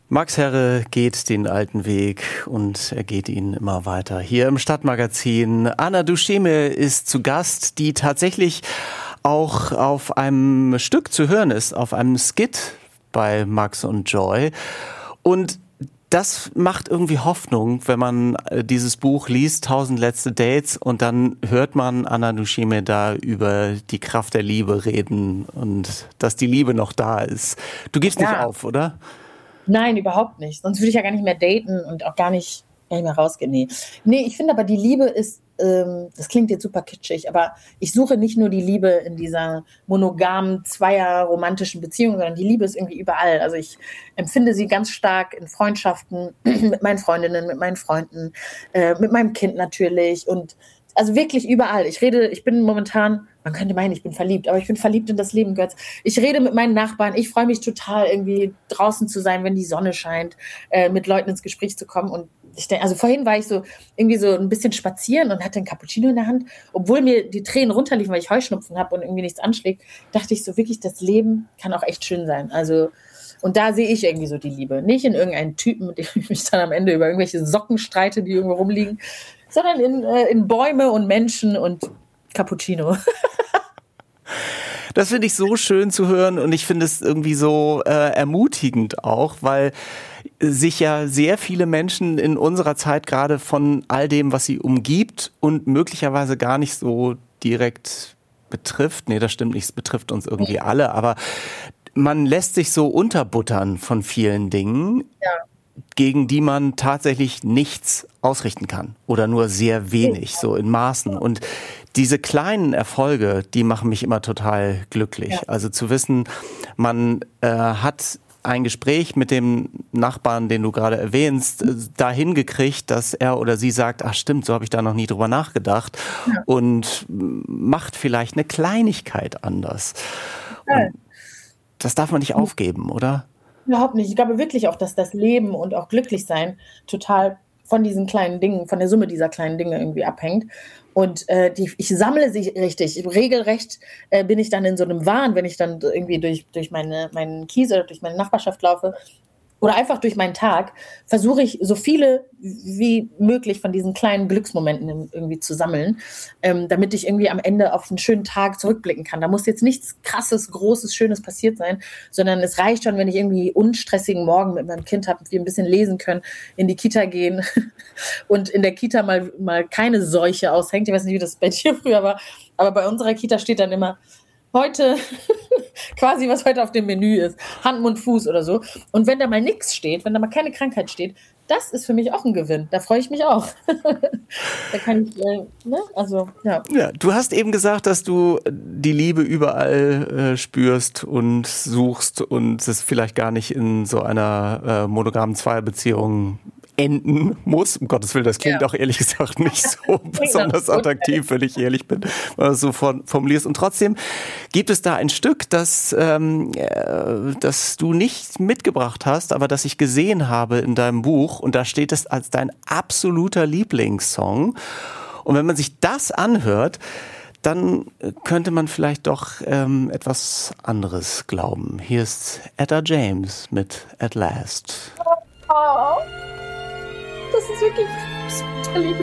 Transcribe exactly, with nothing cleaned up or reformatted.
Max Herre geht den alten Weg und er geht ihn immer weiter. Hier im Stadtmagazin. Anna Dushime ist zu Gast, die tatsächlich auch auf einem Stück zu hören ist, auf einem Skit bei Max und Joy. Und das macht irgendwie Hoffnung, wenn man dieses Buch liest, Tausend letzte Dates, und dann hört man Anna Dushime da über die Kraft der Liebe reden und dass die Liebe noch da ist. Du gibst ja nicht auf, oder? Nein, überhaupt nicht. Sonst würde ich ja gar nicht mehr daten und auch gar nicht, gar nicht mehr rausgehen. Nee. nee, ich finde aber, die Liebe ist, ähm, das klingt jetzt super kitschig, aber ich suche nicht nur die Liebe in dieser monogamen, zweier-romantischen Beziehung, sondern die Liebe ist irgendwie überall. Also ich empfinde sie ganz stark in Freundschaften, mit meinen Freundinnen, mit meinen Freunden, äh, mit meinem Kind natürlich und also wirklich überall. Ich rede, ich bin momentan, man könnte meinen, ich bin verliebt, aber ich bin verliebt in das Leben, Götz. Ich rede mit meinen Nachbarn, ich freue mich total, irgendwie draußen zu sein, wenn die Sonne scheint, äh, mit Leuten ins Gespräch zu kommen. Und ich denke, also vorhin war ich so irgendwie so ein bisschen spazieren und hatte einen Cappuccino in der Hand, obwohl mir die Tränen runterliefen, weil ich Heuschnupfen habe und irgendwie nichts anschlägt, dachte ich so wirklich, das Leben kann auch echt schön sein. Also und da sehe ich irgendwie so die Liebe. Nicht in irgendeinen Typen, mit dem ich mich dann am Ende über irgendwelche Socken streite, die irgendwo rumliegen, sondern in, äh, in Bäume und Menschen und Cappuccino. Das finde ich so schön zu hören und ich finde es irgendwie so äh, ermutigend auch, weil sich ja sehr viele Menschen in unserer Zeit gerade von all dem, was sie umgibt und möglicherweise gar nicht so direkt betrifft. Nee, das stimmt nicht, es betrifft uns irgendwie alle, aber man lässt sich so unterbuttern von vielen Dingen, ja, gegen die man tatsächlich nichts ausrichten kann oder nur sehr wenig, so in Maßen. Und diese kleinen Erfolge, die machen mich immer total glücklich. Ja. Also zu wissen, man äh, hat ein Gespräch mit dem Nachbarn, den du gerade erwähnst, äh, dahin gekriegt, dass er oder sie sagt, ach stimmt, so habe ich da noch nie drüber nachgedacht, ja, und macht vielleicht eine Kleinigkeit anders. Ja. Und das darf man nicht aufgeben, oder? Überhaupt nicht. Ich glaube wirklich auch, dass das Leben und auch glücklich sein total von diesen kleinen Dingen, von der Summe dieser kleinen Dinge irgendwie abhängt. Und äh, die, ich sammle sie richtig. Regelrecht äh, bin ich dann in so einem Wahn, wenn ich dann irgendwie durch, durch meine, meinen Kies oder durch meine Nachbarschaft laufe oder einfach durch meinen Tag, versuche ich so viele wie möglich von diesen kleinen Glücksmomenten irgendwie zu sammeln, ähm, damit ich irgendwie am Ende auf einen schönen Tag zurückblicken kann. Da muss jetzt nichts Krasses, Großes, Schönes passiert sein, sondern es reicht schon, wenn ich irgendwie unstressigen Morgen mit meinem Kind habe, wir ein bisschen lesen können, in die Kita gehen und in der Kita mal, mal keine Seuche aushängt. Ich weiß nicht, wie das bei dir früher war, aber bei unserer Kita steht dann immer, heute, quasi was heute auf dem Menü ist, Hand, Mund, Fuß oder so. Und wenn da mal nichts steht, wenn da mal keine Krankheit steht, das ist für mich auch ein Gewinn. Da freue ich mich auch. Da kann ich, äh, ne? Also, ja. Ja, du hast eben gesagt, dass du die Liebe überall äh, spürst und suchst und es vielleicht gar nicht in so einer äh, monogamen Zweierbeziehung enden muss. Um Gottes Willen, das klingt ja auch ehrlich gesagt nicht so besonders attraktiv, wenn ich ehrlich bin, wenn du es so formulierst. Und trotzdem gibt es da ein Stück, das, ähm, äh, das du nicht mitgebracht hast, aber das ich gesehen habe in deinem Buch. Und da steht es als dein absoluter Lieblingssong. Und wenn man sich das anhört, dann könnte man vielleicht doch ähm, etwas anderes glauben. Hier ist Etta James mit At Last. Oh. Das ist wirklich super lieb.